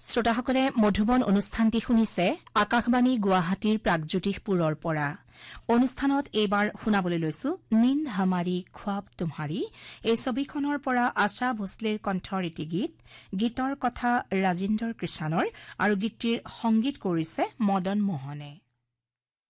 শ্ৰোতাসকলে মধুবন অনুষ্ঠানটি শুনিছে আকাশবাণী গুৱাহাটীৰ প্ৰাগজ্যোতিষপুৰৰ পৰা অনুষ্ঠানত এইবাৰ শুনাবলৈ লৈছো নিন্দ হামাৰী খ্বাব তোমাৰী এই ছবিখনৰ পৰা আশা ভোসলেৰ কণ্ঠৰ এটি গীতৰ কথা ৰাজেন্দ্ৰ কৃষ্ণৰ আৰু গীতটিৰ সংগীত কৰিছে মদন মোহনে।